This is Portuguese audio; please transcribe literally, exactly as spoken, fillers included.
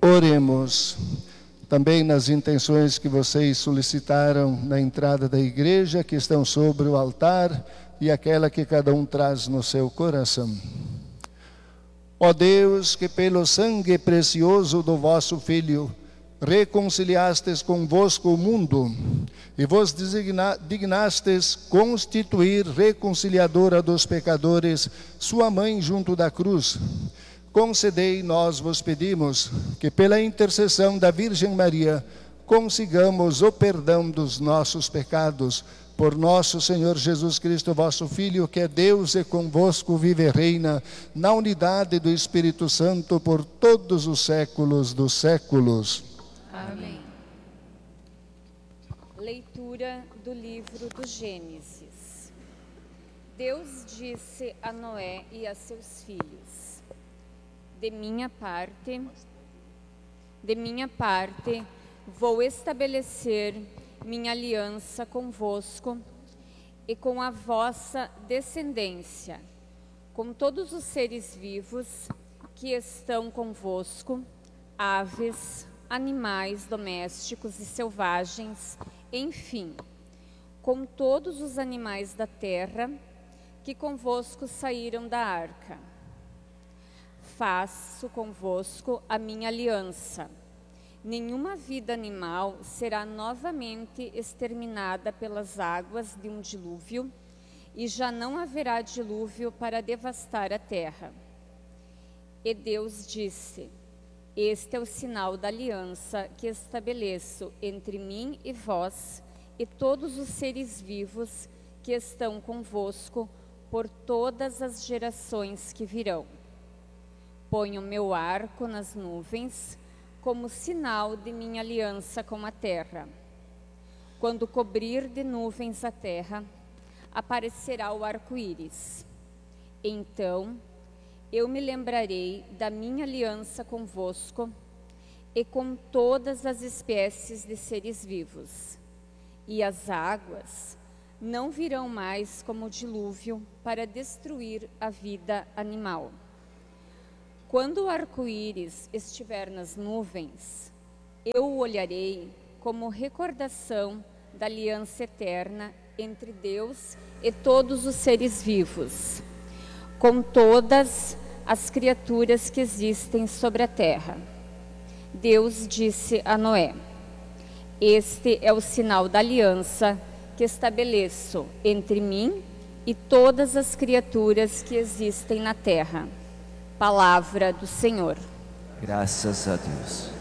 Oremos. Também nas intenções que vocês solicitaram na entrada da igreja, que estão sobre o altar, e aquela que cada um traz no seu coração. Ó Deus, que pelo sangue precioso do vosso Filho, reconciliastes convosco o mundo, e vos designa, dignastes constituir reconciliadora dos pecadores, sua mãe junto da cruz, concedei, nós vos pedimos, que pela intercessão da Virgem Maria, consigamos o perdão dos nossos pecados, por nosso Senhor Jesus Cristo, vosso Filho, que é Deus e convosco vive e reina, na unidade do Espírito Santo, por todos os séculos dos séculos. Amém. Leitura do livro do Gênesis. Deus disse a Noé e a seus filhos: De minha parte, de minha parte, vou estabelecer minha aliança convosco e com a vossa descendência, com todos os seres vivos que estão convosco, aves, animais domésticos e selvagens, enfim, com todos os animais da terra que convosco saíram da arca. Faço convosco a minha aliança. Nenhuma vida animal será novamente exterminada pelas águas de um dilúvio, e já não haverá dilúvio para devastar a terra. E Deus disse: Este é o sinal da aliança que estabeleço entre mim e vós e todos os seres vivos que estão convosco por todas as gerações que virão. Ponho meu arco nas nuvens, como sinal de minha aliança com a terra. Quando cobrir de nuvens a terra, aparecerá o arco-íris. Então, eu me lembrarei da minha aliança convosco e com todas as espécies de seres vivos. E as águas não virão mais como dilúvio para destruir a vida animal. Quando o arco-íris estiver nas nuvens, eu o olharei como recordação da aliança eterna entre Deus e todos os seres vivos, com todas as criaturas que existem sobre a terra. Deus disse a Noé: Este é o sinal da aliança que estabeleço entre mim e todas as criaturas que existem na terra. Palavra do Senhor. Graças a Deus.